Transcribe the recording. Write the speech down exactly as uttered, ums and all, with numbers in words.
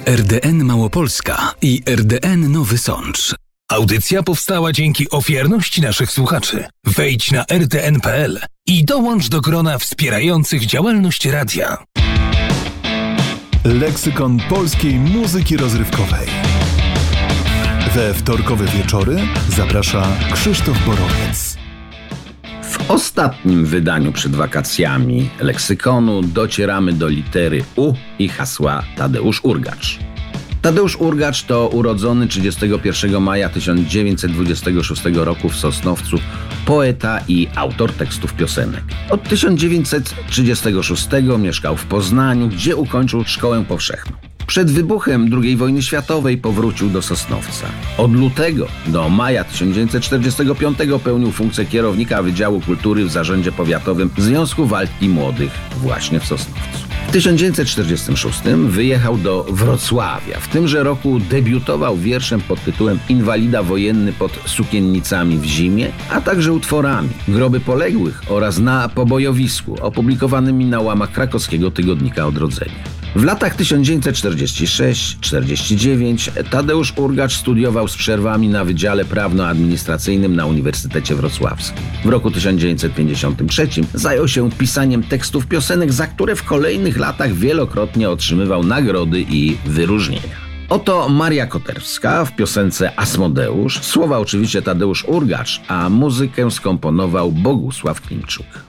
R D N Małopolska i R D N Nowy Sącz. Audycja powstała dzięki ofiarności naszych słuchaczy. Wejdź na r d n kropka p l i dołącz do grona wspierających działalność radia. Leksykon polskiej muzyki rozrywkowej. We wtorkowe wieczory zaprasza Krzysztof Borowiec. W ostatnim wydaniu przed wakacjami leksykonu docieramy do litery U i hasła Tadeusz Urgacz. Tadeusz Urgacz to urodzony trzydziestego pierwszego maja tysiąc dziewięćset dwudziestego szóstego roku w Sosnowcu poeta i autor tekstów piosenek. Od tysiąc dziewięćset trzydziestego szóstego mieszkał w Poznaniu, gdzie ukończył szkołę powszechną. Przed wybuchem drugiej wojny światowej powrócił do Sosnowca. Od lutego do maja tysiąc dziewięćset czterdziestego piątego pełnił funkcję kierownika Wydziału Kultury w Zarządzie Powiatowym Związku Walki Młodych właśnie w Sosnowcu. W tysiąc dziewięćset czterdziestym szóstym wyjechał do Wrocławia. W tymże roku debiutował wierszem pod tytułem Inwalida wojenny pod sukiennicami w zimie, a także utworami Groby poległych oraz Na pobojowisku, opublikowanymi na łamach krakowskiego tygodnika Odrodzenie. W latach tysiąc dziewięćset czterdziestym szóstym czterdziestym dziewiątym Tadeusz Urgacz studiował z przerwami na Wydziale Prawno-Administracyjnym na Uniwersytecie Wrocławskim. W roku tysiąc dziewięćset pięćdziesiątym trzecim zajął się pisaniem tekstów piosenek, za które w kolejnych latach wielokrotnie otrzymywał nagrody i wyróżnienia. Oto Maria Koterska w piosence Asmodeusz, słowa oczywiście Tadeusz Urgacz, a muzykę skomponował Bogusław Klimczuk.